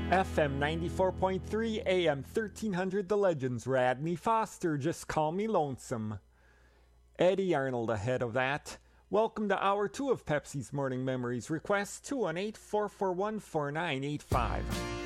FM 94.3, AM 1300 The Legends, Radney Foster, Just Call Me Lonesome. Eddie Arnold ahead of that. Welcome to Hour 2 of Pepsi's Morning Memories. Request 218-441-4985.